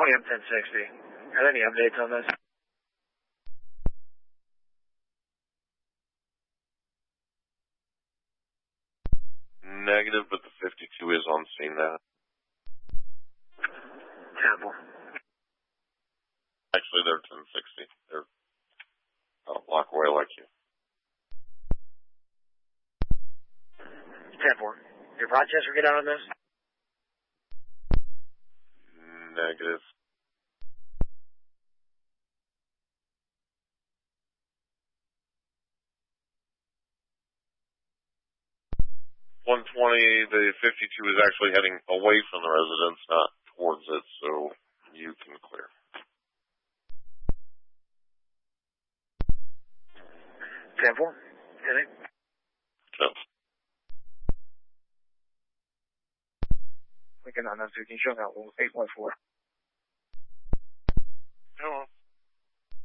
I'm 1060. Are there any updates on this? Negative, but the 52 is on scene now. Temple. Actually, they're 1060. They're about a block away like you. Temple. Did Rochester get out on this? Negative. The 52 is actually heading away from the residence, not towards it, so you can clear. Temple. Hitting. Jump. Lincoln on 915, showing out 814.